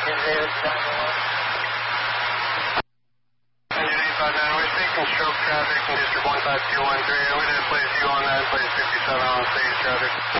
We're taking stroke traffic in District 15213. I'm going to place you on that, place 57 on stage traffic.